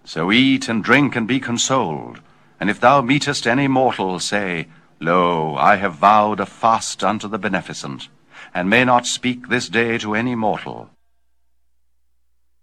So eat and drink and be consoled. And if thou meetest any mortal, say, Lo, I have vowed a fast unto the beneficent, and may not speak this day to any mortal.